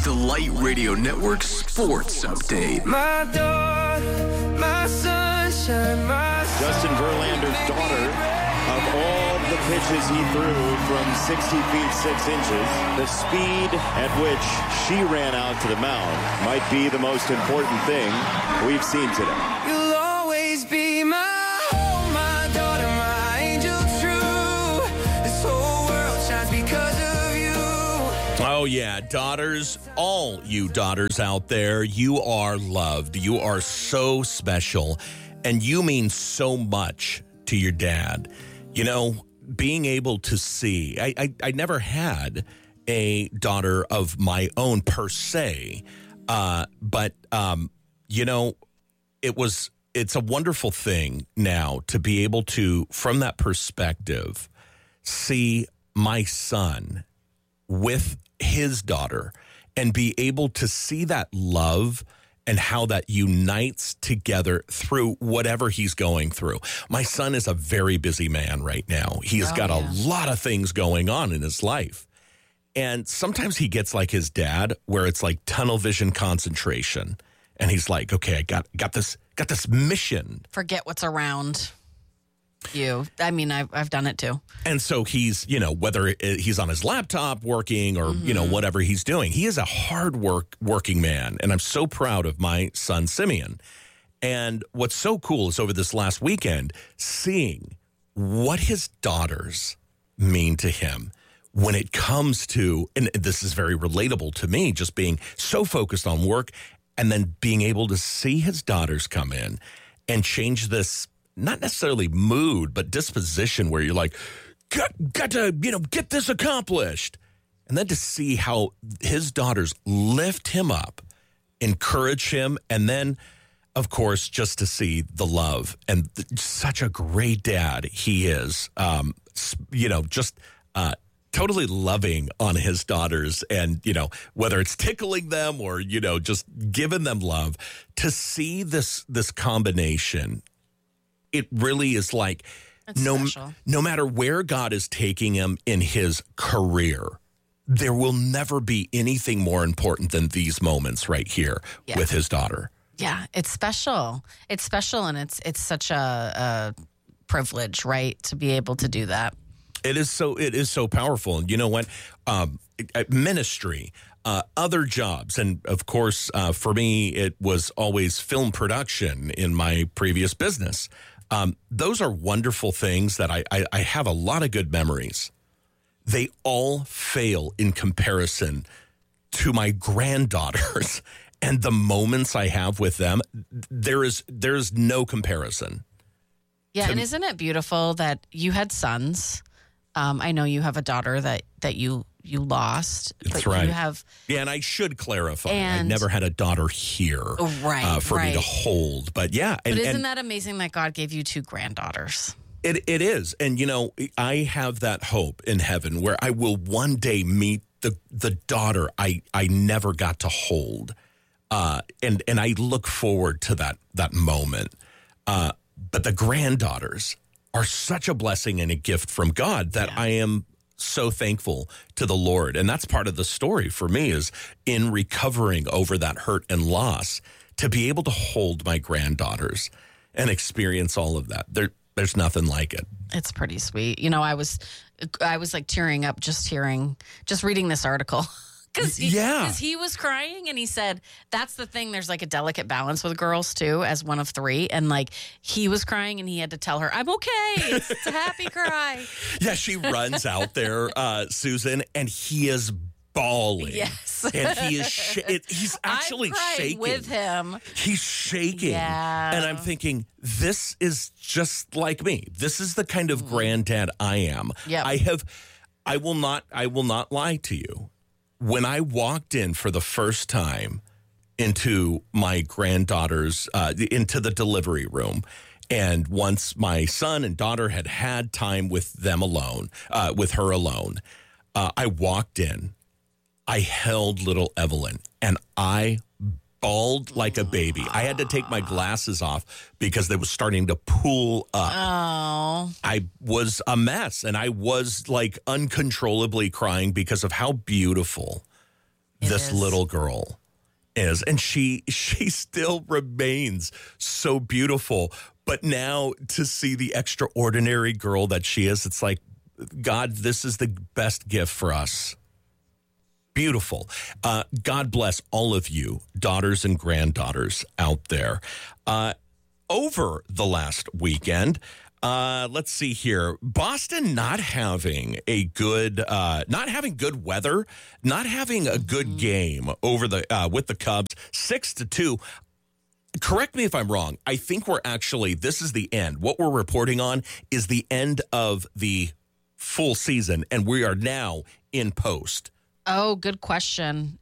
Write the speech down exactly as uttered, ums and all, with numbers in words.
the Light Radio Network Sports Update. My daughter, my sunshine, my Justin Verlander's daughter, of all the pitches he threw from sixty feet, six inches, the speed at which she ran out to the mound might be the most important thing we've seen today. You'll always be my home, my daughter, my angel true. This whole world shines because of you. Oh, yeah, daughters, all you daughters out there, you are loved. You are so special, and you mean so much to your dad. You know, being able to see, I, I, I never had a daughter of my own per se, uh, but, um, you know, it was, it's a wonderful thing now to be able to, from that perspective, see my son with his daughter and be able to see that love and how that unites together through whatever he's going through. My son is a very busy man right now. He has Oh, got yeah. a lot of things going on in his life. And sometimes he gets like his dad, where it's like tunnel vision concentration. And he's like, okay, I got got this got this mission. Forget what's around you. I mean, I've, I've done it too. And so he's, you know, whether he's on his laptop working or, you know, whatever he's doing, he is a hard work working man. And I'm so proud of my son, Simeon. And what's so cool is over this last weekend, seeing what his daughters mean to him when it comes to, and this is very relatable to me, just being so focused on work and then being able to see his daughters come in and change this, not necessarily mood, but disposition, where you're like, got, got to, you know, get this accomplished. And then to see how his daughters lift him up, encourage him, and then, of course, just to see the love and th- such a great dad he is, um, you know, just uh, totally loving on his daughters and, you know, whether it's tickling them or, you know, just giving them love, to see this this combination. It really is like It's no, special. no matter where God is taking him in his career, there will never be anything more important than these moments right here Yeah. with his daughter. Yeah, it's special. It's special, and it's it's such a, a privilege, right, to be able to do that. It is so it is so powerful. And you know what? Um, ministry, uh, other jobs, and of course, uh, for me, it was always film production in my previous business. Um, those are wonderful things that I, I, I have a lot of good memories. They all fail in comparison to my granddaughters and the moments I have with them. There is there is no comparison. Yeah, To- and isn't it beautiful that you had sons? Um, I know you have a daughter that, that you you lost. That's but right. You have Yeah, and I should clarify, I And- never had a daughter here Right, uh, for me to right. hold. But yeah, and, But isn't and that amazing that God gave you two granddaughters? it, it is. And, you know, I have that hope in heaven where I will one day meet the, the daughter I, I never got to hold. Uh, and, and I look forward to that, that moment. Uh, but the granddaughters are such a blessing and a gift from God that I am so thankful to the Lord. And that's part of the story for me, is in recovering over that hurt and loss, to be able to hold my granddaughters and experience all of that. There, there's nothing like it. It's pretty sweet. You know, I was I was like tearing up just hearing, just reading this article. Because he, Yeah. 'cause he was crying, and he said, that's the thing. There's like a delicate balance with girls, too, as one of three. And like he was crying, and he had to tell her, I'm okay. It's, it's a happy cry. Yeah, she runs out there, uh, Susan, and he is bawling. Yes. And he is, sh- it, he's actually I'm crying shaking. with him. He's shaking. Yeah. And I'm thinking, this is just like me. This is the kind of granddad I am. Yep. I have, I will not, I will not lie to you. When I walked in for the first time into my granddaughter's, uh, into the delivery room, and once my son and daughter had had time with them alone, uh, with her alone, uh, I walked in. I held little Evelyn, and I bawled like a baby. I had to take my glasses off because they was starting to pool up. Oh. I was a mess, and I was like uncontrollably crying because of how beautiful It this is. little girl is. And she she still remains so beautiful. But now to see the extraordinary girl that she is, it's like, God, this is the best gift for us. Beautiful. Uh, God bless all of you, daughters and granddaughters out there. Uh, over the last weekend, uh, let's see here. Boston not having a good, uh, not having good weather, not having a good game over the uh, with the Cubs, six to two. Correct me if I'm wrong. I think we're actually, this is the end. What we're reporting on is the end of the full season, and we are now in post. Oh, good question.